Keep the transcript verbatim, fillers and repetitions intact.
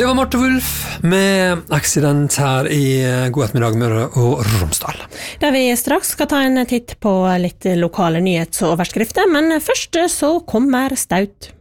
Det var Marte Wulf med Accident her i God ettermiddag Møre og Romsdal. Der vi straks skal ta en titt på litt lokale nyhets- og overskrifter, men først så kommer Staut.